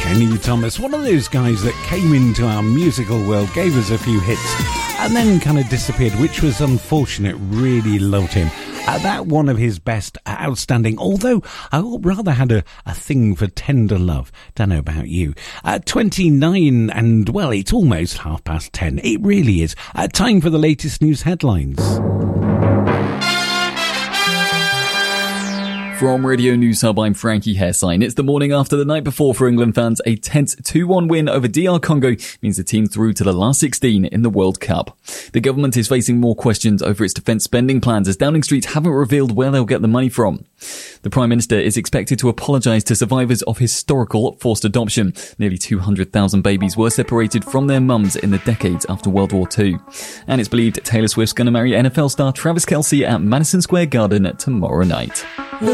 Kenny Thomas, one of those guys that came into our musical world, gave us a few hits, and then kind of disappeared, which was unfortunate. Really loved him. That one of his best, outstanding, although I rather had a thing for tender love. Don't know about you. 29 and, well, it's almost 10:30. It really is. Time for the latest news headlines. From Radio News Hub, I'm Frankie Hairsign. It's the morning after the night before for England fans. A tense 2-1 win over DR Congo means the team through to the last 16 in the World Cup. The government is facing more questions over its defence spending plans as Downing Street haven't revealed where they'll get the money from. The Prime Minister is expected to apologise to survivors of historical forced adoption. Nearly 200,000 babies were separated from their mums in the decades after World War II. And it's believed Taylor Swift's going to marry NFL star Travis Kelce at Madison Square Garden tomorrow night.